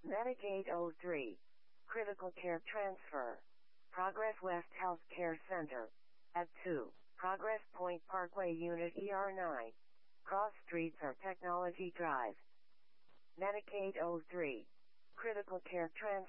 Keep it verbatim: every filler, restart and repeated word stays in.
Medicaid oh three. Critical Care Transfer. Progress West Health Care Center. At two. Progress Point Parkway Unit E R nine. Cross Streets or Technology Drive. Medicaid oh three. Critical Care Transfer.